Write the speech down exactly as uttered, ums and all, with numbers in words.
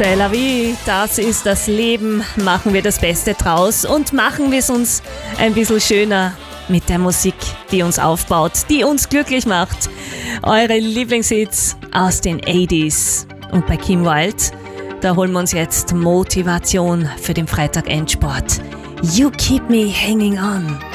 C'est la vie, das ist das Leben. Machen wir das Beste draus und machen wir es uns ein bisschen schöner mit der Musik, die uns aufbaut, die uns glücklich macht. Eure Lieblingshits aus den achtziger. Und bei Kim Wilde, da holen wir uns jetzt Motivation für den Freitag-Endsport. You keep me hanging on.